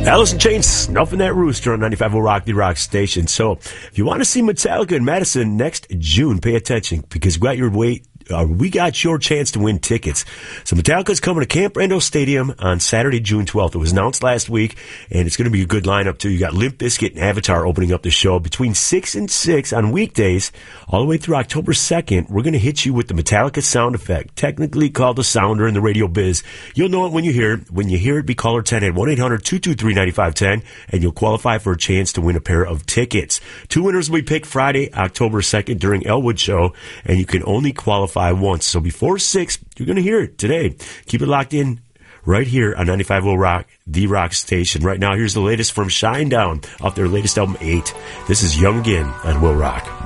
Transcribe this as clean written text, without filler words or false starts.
Alice in Chains snuffing that rooster on 95.0 Rock, the Rock station. So if you want to see Metallica in Madison next June, pay attention because we got your chance to win tickets. So Metallica's coming to Camp Randall Stadium on Saturday, June 12th. It was announced last week, and it's going to be a good lineup, too. You got Limp Bizkit and Avatar opening up the show between 6 and 6 on weekdays all the way through October 2nd. We're going to hit you with the Metallica sound effect, technically called a sounder in the radio biz. You'll know it when you hear it. When you hear it, be caller 10 at 1-800-223-9510, and you'll qualify for a chance to win a pair of tickets. 2 winners will be picked Friday, October 2nd during Elwood Show, and you can only qualify once. So before 6, you're going to hear it today. Keep it locked in right here on 95.0 Rock, the Rock station. Right now, here's the latest from Shinedown off their latest album, 8. This is Young Again on Will Rock.